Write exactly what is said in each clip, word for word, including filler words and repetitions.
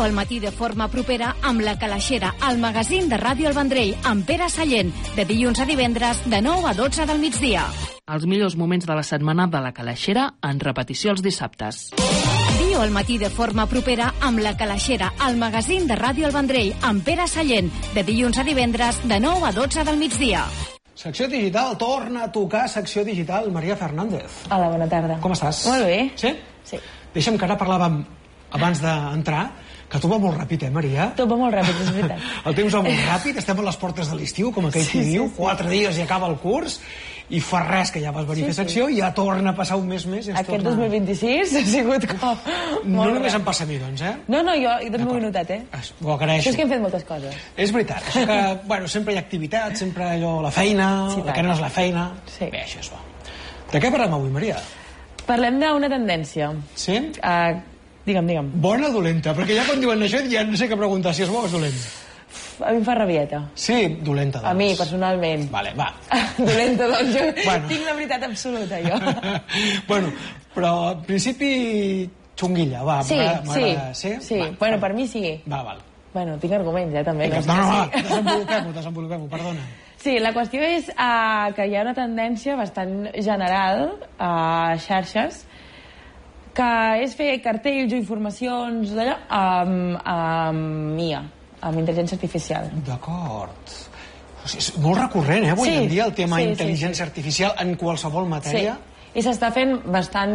Viu al matí de forma propera amb La Calaixera, el magazín de Ràdio El Vendrell, amb Pere Sallent, de dilluns a divendres, de nou a dotze del migdia. Els millors moments de la setmana de La Calaixera, en repetició els dissabtes. Viu al matí de forma propera amb La Calaixera, el magazín de Ràdio El Vendrell, amb Pere Sallent, de dilluns a divendres, de nou a dotze del migdia. Secció digital, torna a tocar secció digital, Maria Fernández. Hola, bona tarda. Com estàs? Molt bé. Sí? Sí. Deixa'm que ara parlàvem, abans d'entrar, que tot va molt ràpid, eh, Maria? Tot va molt ràpid, és veritat. El temps va molt ràpid, estem a les portes de l'estiu, com aquell Sí, qui sí, diu, sí. quatre dies i acaba el curs, i fa res que ja vas venir a fer Sí, sí. secció, i ja torna a passar un mes més. I es Aquest torna... dos mil vint-i-sis ha sigut com... No molt només ràpid. em passa a mi, doncs, eh? No, no, jo, jo també ho he notat, eh? Es- Ho agraeixo. Això és que hem fet moltes coses. És veritat, això que, bueno, sempre hi ha activitat, sempre allò, la feina, Sí, la que tant. no és la feina... Sí. Bé, això és bo. De què parlem avui, Maria? Parlem d'una tendència. Sí? Uh, digue'm, digue'm. Bona o dolenta? Perquè ja quan diuen això ja no sé què preguntar, si és bo o és dolent. A mi em fa rabieta. Sí, dolenta, doncs. A mi, personalment. Vale, va. Dolenta, doncs jo Bueno. tinc la veritat absoluta, jo. Bueno, però al principi xunguilla, va. Sí, m'agrada- sí, sí. sí. Va, Bueno, va. per mi sí. Va, val. Bueno, tinc arguments, eh, també. Vinga, és no, que no, va, sí. desenvolupem-ho, desenvolupem-ho, perdona. Sí, la qüestió és uh, que hi ha una tendència bastant general a xarxes que és fer cartells o informacions d'allò amb, amb I A, amb intel·ligència artificial. D'acord. O sigui, és molt recurrent, eh, avui Sí, en dia, el tema sí, sí, intel·ligència artificial en qualsevol matèria. Sí, i s'està fent bastant...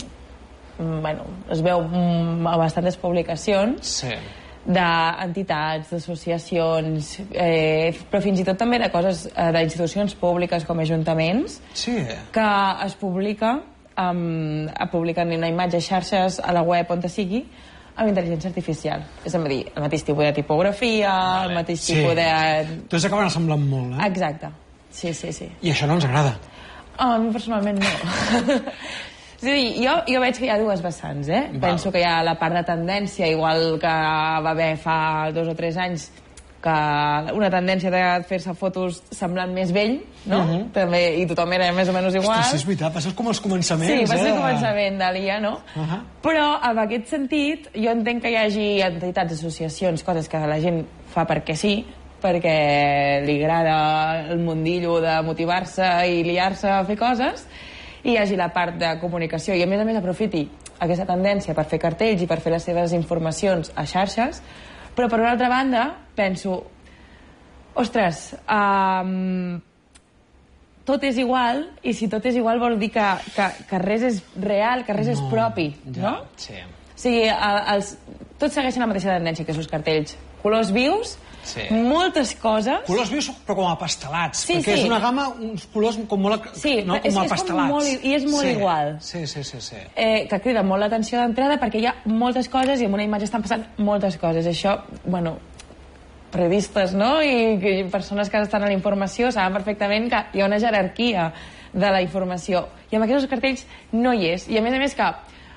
mm, Bueno, es veu mm, a bastantes publicacions Sí. d'entitats, d'associacions, eh, però fins i tot també de coses, eh, d'institucions públiques com ajuntaments, Sí. que es publica, um, publiquen una imatge a xarxes, a la web, on te sigui, amb intel·ligència artificial. És a dir, el mateix tipus de tipografia, vale. El mateix Sí. tipus de... Tots acaben assemblant molt, eh? Exacte. Sí, sí, sí. I això no ens agrada. A mi personalment no. És a dir, jo, jo veig que hi ha dues vessants, eh? Val. Penso que hi ha la part de tendència, igual que va haver fa dos o tres anys, que una tendència de fer-se fotos semblant més vell, no? Uh -huh. També, i tothom era més o menys igual. Ostres, sí, és veritat, va ser com els començaments, Sí, va ser eh? el començament de l'I A, no? Uh -huh. Però, en aquest sentit, jo entenc que hi hagi entitats, associacions, coses que la gent fa perquè sí, perquè li agrada el mundillo de motivar-se i liar-se a fer coses, i hi hagi la part de comunicació, i a més a més aprofiti aquesta tendència per fer cartells i per fer les seves informacions a xarxes, però per una altra banda penso, ostres, um, tot és igual, i si tot és igual vol dir que, que, que res és real, que res no, és propi, ja, no? Sí. O sigui, els, tots segueixen la mateixa tendència que els cartells. Colors vius, Sí. moltes coses... Colors vius, però com apastelats, Sí, perquè sí. és una gamma, uns colors com molt, Sí, no, és- com és com apastelats. molt- i és molt sí. igual. Sí, sí, sí, sí. Eh, que crida molt l'atenció d'entrada perquè hi ha moltes coses i en una imatge estan passant moltes coses. Això, bueno, periodistes, no? I, i persones que estan a la informació saben perfectament que hi ha una jerarquia de la informació. I amb aquests cartells no hi és. I a més a més que,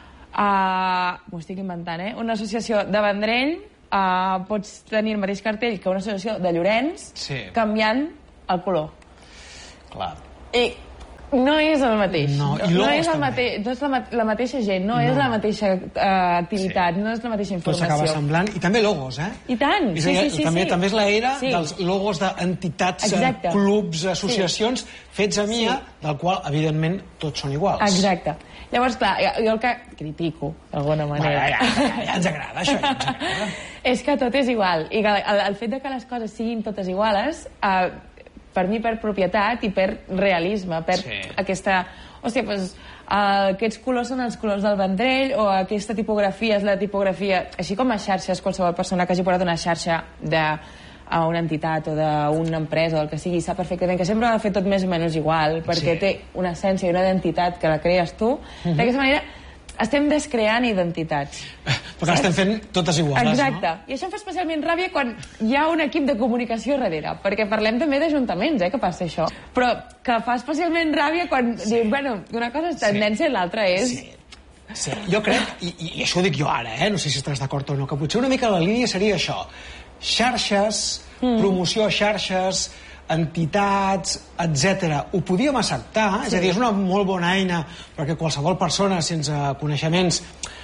uh, m'ho estic inventant, eh? Una associació de Vendrell uh, pots tenir el mateix cartell que una associació de Llorenç, Sí. canviant el color. Clar. I no és el mateix. No, i no logos és, el també. mate no és la, ma la mateixa gent, no, No. és la mateixa uh, activitat, Sí. no és la mateixa Tot s'acaba informació. semblant. I també logos, eh? I tant, És sí, a dir, sí, sí. també, sí. també és l'era Sí. dels logos d'entitats, eh, Exacte. clubs, associacions, fets a M I A, Sí. del qual, evidentment, tots són iguals. Exacte. Llavors, clar, jo el que critico, d'alguna manera... Bueno, ja, ja, ja ens agrada, això ja ens agrada. és que tot és igual. I que el, el fet de que les coses siguin totes iguales, eh, per mi per propietat i per realisme, per Sí. aquesta... Hòstia, doncs, uh, aquests colors són els colors del Vendrell, o aquesta tipografia és la tipografia... Així com a xarxes, qualsevol persona que hagi posat una xarxa de a una entitat o d'una empresa o el que sigui, sap perfectament que sempre ha de fer tot més o menys igual, perquè Sí. té una essència i una identitat que la crees tu. Uh-huh. D'aquesta manera estem descreant identitats. Perquè estem fent totes iguals, Exacte. no? I això em fa especialment ràbia quan hi ha un equip de comunicació darrere, perquè parlem també d'ajuntaments, eh, que passa això. Però que fa especialment ràbia quan sí. dius, bueno, una cosa és tendència i l'altra és... Sí. Sí, jo crec, i, i això ho dic jo ara, eh? no sé si estàs d'acord o no, que potser una mica la línia seria això. Xarxes, mm. promoció a xarxes, entitats, etcètera. Ho podíem acceptar, sí. és a dir, és una molt bona eina perquè qualsevol persona sense coneixements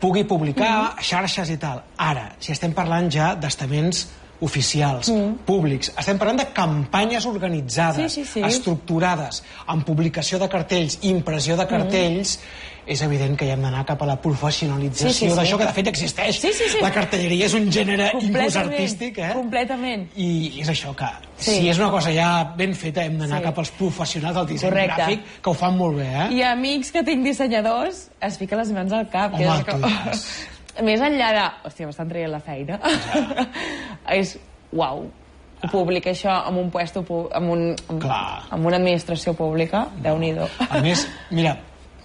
pugui publicar mm. xarxes i tal. Ara, si estem parlant ja d'estaments oficials, mm. públics, estem parlant de campanyes organitzades, sí, sí, sí. estructurades, amb publicació de cartells, impressió de cartells, mm. és evident que hi hem d'anar cap a la professionalització sí, sí, sí. d'això, que de fet existeix. Sí, sí, sí. La cartelleria és un gènere inclús artístic, eh? Completament. I és això, que sí. si és una cosa ja ben feta, hem d'anar sí. cap als professionals del disseny Correcte. gràfic, que ho fan molt bé, eh? I amics que tinc dissenyadors es fiquen les mans al cap. Home, que és que... Més enllà de... Hòstia, m'estan traient la feina. Ja. És... Uau. Publica això amb un puesto... amb, un, amb, amb una administració pública. Déu-n'hi-do. A més, mira...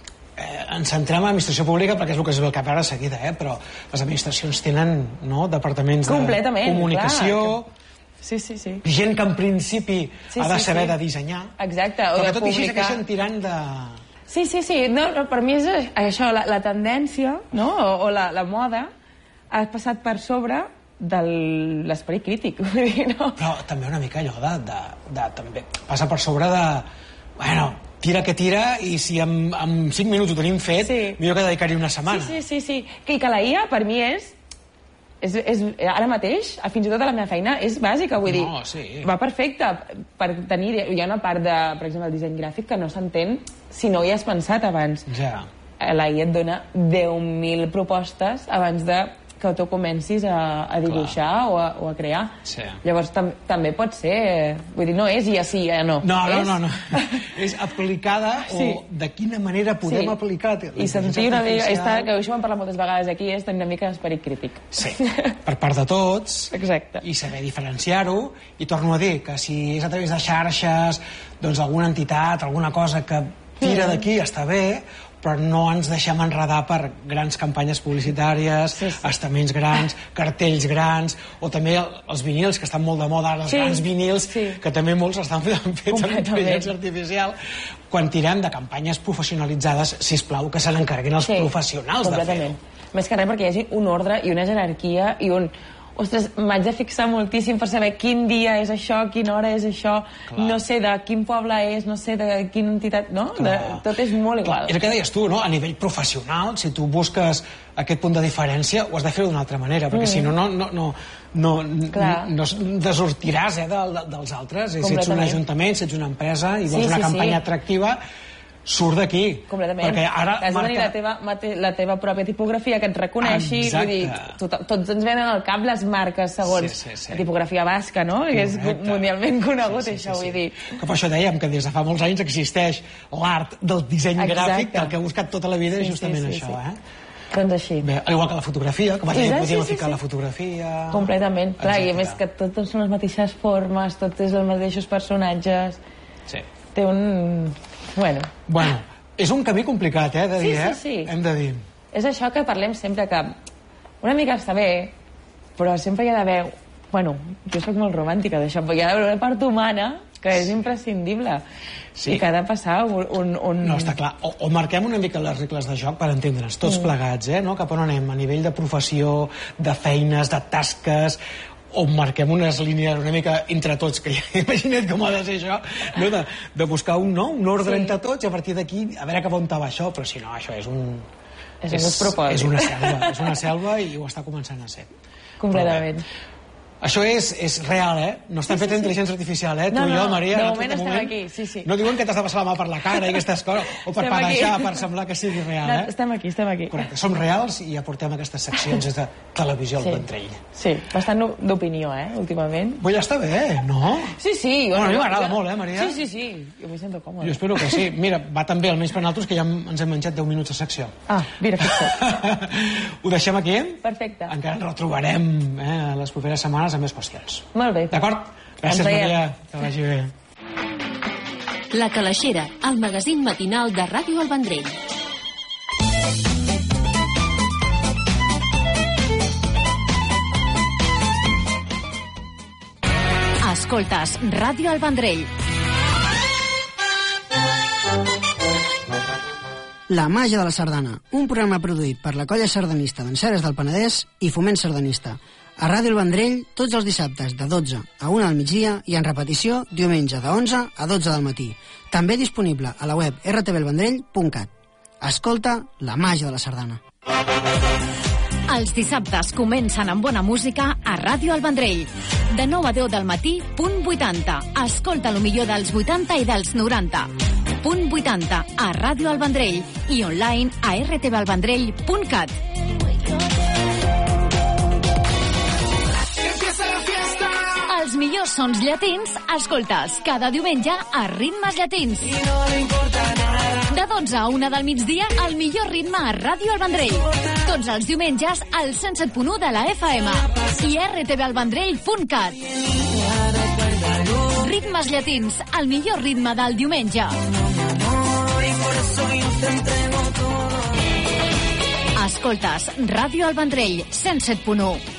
Eh, ens centrem en l'administració pública perquè és el que es ve al cap ara seguida, eh? Però les administracions tenen, no?, departaments de comunicació, clar, sí, sí, sí. gent que en principi sí, ha de saber sí, sí. de dissenyar. Exacte, o de tot publicar. i així segueixen tirant de... Sí, sí, sí, no, no, per mi és això, la, la tendència, no?, o, o la, la moda ha passat per sobre de l'esperit crític, vull dir, no? Però també una mica allò de, de, de també passa per sobre de... Bueno, tira que tira, i si en, en cinc minuts ho tenim fet, sí. millor que dedicar-hi una setmana. Sí, sí, sí, sí. Que, que la I A, per mi, és, és, és... Ara mateix, fins i tot a la meva feina, és bàsica, vull no, dir... Sí. Va perfecte per tenir... Hi ha una part de, per exemple, el disseny gràfic que no s'entén si no hi has pensat abans. Ja. La I A et dona deu mil propostes abans de que tu comencis a, a dibuixar o a, o a crear. Sí. Llavors tam també pot ser... Vull dir, no és ja sí, ja no. No, no, és... no. no. És aplicada sí. o de quina manera podem sí. aplicar... I sentir una mica... Està, que això ho hem parlat moltes vegades aquí, és tenir una mica d'esperit crític. Sí, per part de tots. Exacte. I saber diferenciar-ho. I torno a dir que si és a través de xarxes, doncs alguna entitat, alguna cosa que tira mm. d'aquí està bé, però no ens deixem enredar per grans campanyes publicitàries, sí, sí. estaments grans, cartells grans, o també els vinils, que estan molt de moda, els sí. grans vinils, sí. que també molts estan fets amb intel·ligència artificial. Quan tirem de campanyes professionalitzades, sisplau, que se n'encarreguin els sí, professionals de fer-ho. Més que res perquè hi hagi un ordre i una jerarquia i un... Ostres, m'haig de fixar moltíssim per saber quin dia és això, quina hora és això, clar. No sé de quin poble és, no sé de quina entitat, no? De, tot és molt igual. Clar. És el que deies tu, no? A nivell professional, si tu busques aquest punt de diferència, ho has de fer d'una altra manera, perquè mm. si no, no, no, no, no, no desortiràs eh, de, de, dels altres. Si ets un ajuntament, si ets una empresa i vols sí, una sí, campanya sí. atractiva, surt d'aquí. Completament. Perquè ara has de marca... tenir la teva, la teva pròpia tipografia que et reconeixi. Vull dir, tot, tots ens venen al cap les marques segons sí, sí, sí. la tipografia basca, no? Que és mundialment conegut, sí, sí, això, sí, sí. vull dir. Que per això dèiem que des de fa molts anys existeix l'art del disseny Exacte. gràfic, que el que ha buscat tota la vida sí, és justament sí, sí, això, sí. eh? Doncs així. Bé, igual que la fotografia, que podíem sí, sí, ficar sí. la fotografia... Completament. Clar, i a més que totes són les mateixes formes, tots els mateixos personatges... Sí. Té un... Bueno. Bueno, és un camí complicat, eh, de dir, sí, sí, eh? Sí. Hem de dir. És això que parlem sempre, que una mica està bé, però sempre hi ha d'haver... Bueno, jo soc molt romàntica d'això, però hi ha d'haver una part humana que és imprescindible. Sí. I que ha de passar un... un... No, està clar. O, o marquem una mica les regles de joc per entendre'ns, tots mm. plegats, eh? No? Cap on anem? A nivell de professió, de feines, de tasques... o marquem unes línies una mica entre tots, que ja imagina't com ha de ser això, no? de, de buscar un, no? un ordre sí. entre tots i a partir d'aquí a veure cap on va això, però si no, això és un... És, és, és una selva, és una selva i ho està començant a ser. Completament. Això és, és real, eh? No estan sí, fet sí, intel·ligència artificial, eh? No, tu i jo, no, Maria... de moment estem moment, aquí, sí, sí. No diuen que t'has de passar la mà per la cara i aquestes coses, o per parejar, per semblar que sigui real, no, eh? Estem aquí, estem aquí. Correcte, som reals i aportem aquestes seccions des de televisió sí. al ventrell. Sí, bastant d'opinió, eh, últimament. Pues ja està bé, no? Sí, sí. Bueno, a mi m'agrada molt, eh, Maria? Sí, sí, sí, jo m'hi sento còmode. Jo espero que sí. Mira, va tan bé, almenys per nosaltres, que ja ens hem menjat deu minuts de secció. Ah, mira, fixa't. Ho deixem aquí? Perfecte. Encara ens retrobarem eh, les properes setmanes amb més qüestions. Molt bé. D'acord? Gràcies, Maria. Que vagi bé. La Calaixera, el magazín matinal de Ràdio El Vendrell. Escoltes Ràdio El Vendrell. La màgia de la sardana, un programa produït per la colla sardanista d'Enceres del Penedès i Foment Sardanista. A Ràdio El Vendrell, tots els dissabtes de dotze a una del migdia i en repetició diumenge de onze a dotze del matí. També disponible a la web r t v el vendrell punt cat. Escolta la màgia de la sardana. Els dissabtes comencen amb bona música a Ràdio El Vendrell. De nou a deu del matí, punt vuitanta. Escolta el millor dels vuitanta i dels noranta. Punt vuitanta a Ràdio El Vendrell i online a r t v el vendrell punt cat. Els millors sons llatins, escoltes cada diumenge a Ritmes Llatins. De dotze a una del migdia, el millor ritme a Ràdio El Vendrell. Tots els diumenges al cent set punt u de la F M i r t v el vendrell punt cat. Ritmes Llatins, el millor ritme del diumenge. Escoltes Ràdio El Vendrell, cent set punt u.